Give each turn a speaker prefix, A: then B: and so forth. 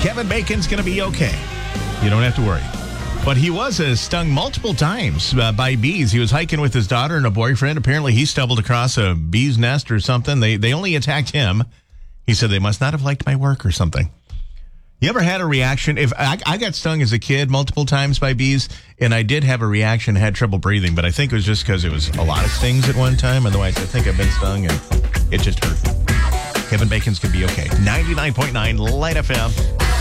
A: Kevin Bacon's going to be okay. You don't have to worry. But he was stung multiple times by bees. He was hiking with his daughter and a boyfriend. Apparently, he stumbled across a bee's nest or something. They only attacked him. He said they must not have liked my work or something. You ever had a reaction? If I got stung as a kid multiple times by bees, and I did have a reaction, had trouble breathing, but I think it was just because it was a lot of stings at one time. Otherwise, I think I've been stung, and it just hurt. Kevin Bacon's going to be okay. 99.9 Light FM.